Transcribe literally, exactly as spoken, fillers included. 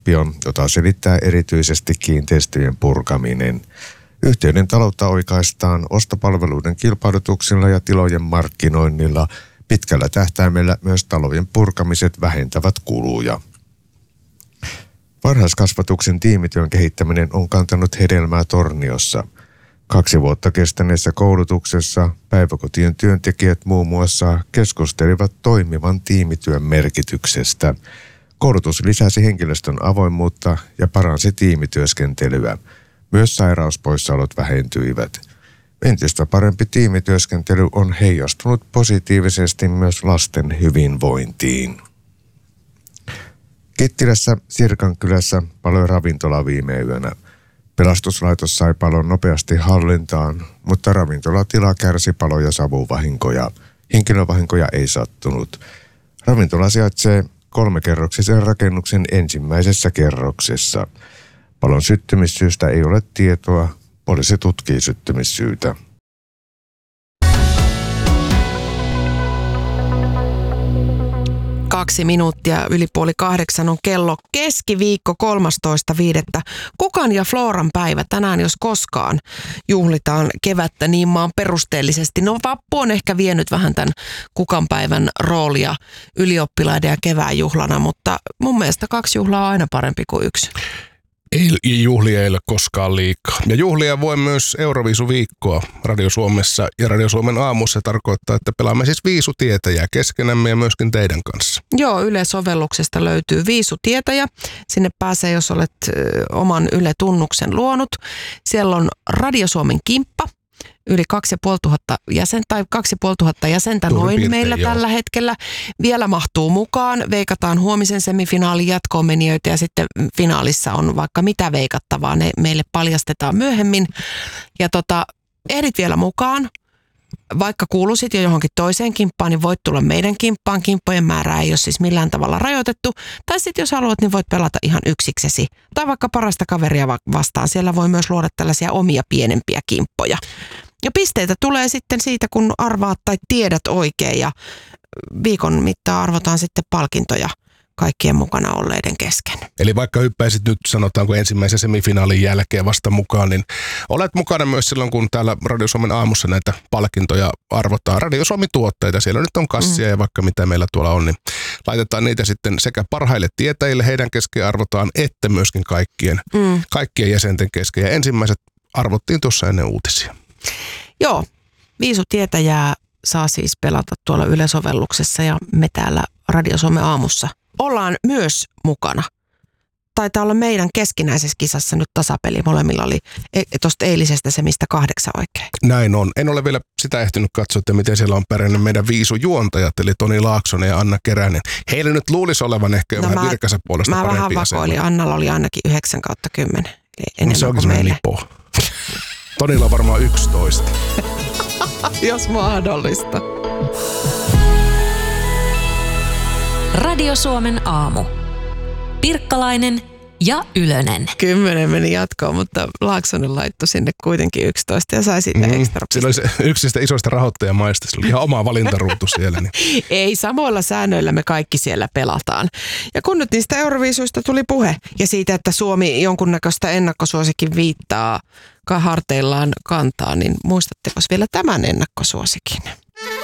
tappion, jota selittää erityisesti kiinteistöjen purkaminen. Yhtiöiden taloutta oikaistaan ostopalveluiden kilpailutuksilla ja tilojen markkinoinnilla. Pitkällä tähtäimellä myös talojen purkamiset vähentävät kuluja. Varhaiskasvatuksen tiimityön kehittäminen on kantanut hedelmää Torniossa. Kaksi vuotta kestäneessä koulutuksessa päiväkotien työntekijät muun muassa keskustelivat toimivan tiimityön merkityksestä. Koulutus lisäsi henkilöstön avoimuutta ja paransi tiimityöskentelyä. Myös sairauspoissaolot vähentyivät. Entistä parempi tiimityöskentely on heijastunut positiivisesti myös lasten hyvinvointiin. Kittilässä Sirkankylässä paloi ravintola viime yönä. Pelastuslaitos sai palon nopeasti hallintaan, mutta ravintolatila kärsi palo- ja savuvahinkoja. Henkilövahinkoja ei sattunut. Ravintola sijaitsee kolmekerroksisen rakennuksen ensimmäisessä kerroksessa. Palon syttymissyystä ei ole tietoa. Poliisi tutkii syttymissyytä. Kaksi minuuttia yli puoli kahdeksan on kello, keskiviikko kolmastoista viidettä. Kukan ja Floran päivä tänään jos koskaan juhlitaan kevättä niin maan perusteellisesti. No vappu on ehkä vienyt vähän tämän Kukan päivän roolia ylioppilaiden ja kevään juhlana, mutta mun mielestä kaksi juhlaa on aina parempi kuin yksi. Ei, juhlia ei ole koskaan liikaa. Ja juhlia voi myös Euroviisuviikkoa Radio Suomessa ja Radio Suomen aamussa. Se tarkoittaa, että pelaamme siis viisutietäjää keskenämme ja myöskin teidän kanssa. Joo, Yle-sovelluksesta löytyy viisutietäjä. Sinne pääsee, jos olet ö, oman Yle-tunnuksen luonut. Siellä on Radio Suomen kimppa. Yli kaksi ja puoli tuhatta jäsentä, tai kaksi ja puoli tuhatta jäsentä noin piirtein, meillä joo. Tällä hetkellä. Vielä mahtuu mukaan. Veikataan huomisen semifinaalin jatkoon menijöitä ja sitten finaalissa on vaikka mitä veikattavaa. Ne meille paljastetaan myöhemmin. Ja tota, ehdit vielä mukaan. Vaikka kuuluisit jo johonkin toiseen kimppaan, niin voit tulla meidän kimppaan. Kimppojen määrää ei ole siis millään tavalla rajoitettu. Tai sitten jos haluat, niin voit pelata ihan yksiksesi. Tai vaikka parasta kaveria vastaan. Siellä voi myös luoda tällaisia omia pienempiä kimppoja. Ja pisteitä tulee sitten siitä, kun arvaat tai tiedät oikein. Ja viikon mittaan arvotaan sitten palkintoja kaikkien mukana olleiden kesken. Eli vaikka hyppäisit nyt sanotaanko ensimmäisen semifinaalin jälkeen vasta mukaan, niin olet mukana myös silloin, kun täällä Radio Suomen aamussa näitä palkintoja arvotaan. Radio Suomi tuotteita, siellä nyt on kassia mm. ja vaikka mitä meillä tuolla on, niin laitetaan niitä sitten sekä parhaille tietäjille, heidän kesken arvotaan, että myöskin kaikkien, mm. kaikkien jäsenten kesken. Ja ensimmäiset arvottiin tuossa ennen uutisia. Joo, viisutietäjää saa siis pelata tuolla Yle-sovelluksessa ja me täällä Radio Suomen aamussa ollaan myös mukana. Taitaa olla meidän keskinäisessä kisassa nyt tasapeli. Molemmilla oli e- tuosta eilisestä se, mistä kahdeksan oikein. Näin on. En ole vielä sitä ehtinyt katsoa, että miten siellä on pärjännyt meidän viisujuontajat, eli Toni Laaksonen ja Anna Keränen. Heillä nyt luulisi olevan ehkä no vähän virkansa puolesta mä parempi vähän vakoilin. asema. Annalla oli ainakin yhdeksän kautta kymmenen. No, se onkin semmoinen lipo. Tonilla on varmaan yksitoista. Jos mahdollista. Radio Suomen aamu. Pirkkalainen ja Ylönen. Kymmenen meni jatkoon, mutta Laaksonen laittoi sinne kuitenkin yksitoista ja sai siitä mm-hmm. ekstra Sillä oli se yksi sitä isoista rahoittajamaista. Sillä oli ihan oma valintaruutu siellä. Niin. Ei, samoilla säännöillä me kaikki siellä pelataan. Ja kun nyt niistä Euroviisuista tuli puhe ja siitä, että Suomi jonkunnäköistä ennakkosuosikin viittaa harteillaan kantaa, niin muistatteko vielä tämän ennakkosuosikin?